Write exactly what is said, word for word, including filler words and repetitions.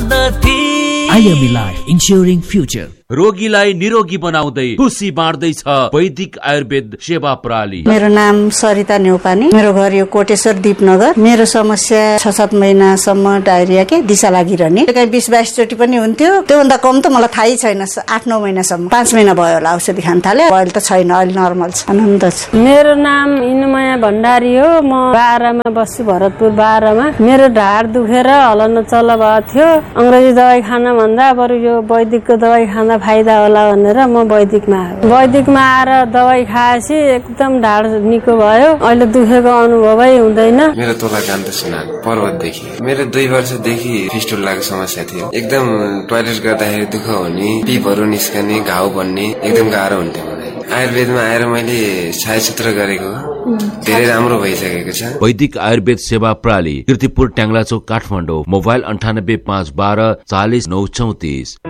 उन्नति। IME life इन्स्योरिङ future. रोगीलाई निरोगी बनाउँदै खुसी बाँड्दैछ वैदिक आयुर्वेद सेवा प्रणाली। मेरो नाम सरिता न्यौपाने, मेरो घर यो कोटेश्वर दीपनगर। मेरो समस्या छ सात महिनासम्म डायरिया के दिशा लागिरहने, कहीँ बिस बाइस चोटि पनि हुन्थ्यो। त्योभन्दा कम त मलाई थाहै छैन। आठ नौ महिनासम्म, पाँच महिना भयो होला औषधि खान थाले। अहिले त छैन, अहिले नर्मल छ, आनन्द छ। मेरो नाम इनुमाया भण्डारी हो। म बाह्रमा बस्छु, भरतपुर बाह्रमा। मेरो ढाड दुखेर हलन चल भएको थियो। अंग्रेजी दबाई खान भन्दा बरु यो वैदिकको दबाई खाँदा फाइदा होला भनेर म वैदिकमा आएँ। वैदिकमा आएर दबाई खाएपछि एकदम ढाड निको भयो। अहिले दुखेको अनुभवै हुँदैन। मेरो तोला कान्त सुनार पर्वतदेखि। मेरो दुई वर्षदेखि फिस्टुलाको समस्या थियो। एकदम टोयलेट गर्दाखेरि दुःख हुने, पिपहरू निस्कने, घाउ बन्ने एकदम गाह्रो हुन्थ्यो मलाई। आयुर्वेदमा आएर मैले छायाचित्र गरेको धेरै राम्रो भइसकेको छ। वैदिक आयुर्वेद सेवा प्रणाली, कीर्तिपुर ट्याङ्ग्ला चौक काठमाडौँ। मोबाइल अन्ठानब्बे पाँच बाह्र चालिस नौ चौतिस।